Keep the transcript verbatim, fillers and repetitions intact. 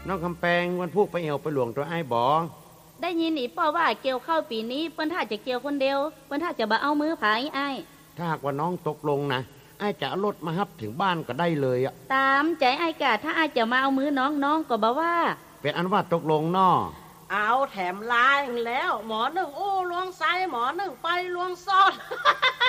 น้องคำแปงวันพูกไปเอวไปหลวงตัวไอ้บอได้ยินอีป้อว่าเกี่ยวเข้าปีนี้เปิ้นถ้าจะเกี่ยวคนเดียวเปิ้นถ้าจะบ่เอามือผายไอ้ถ้าหากว่าน้องตกลงนะไอ้จะเอารถมาฮับถึงบ้านก็ได้เลยอะตามใจไอ้กะถ้าไอ้จะมาเอามือน้องน้องก็บ่ว่าเป็นอันว่าตกลงน้อเอาแถมลายแล้วหมอหนึ่งอู้ลวงไซหมอหนึ่งไปลวงซ่อน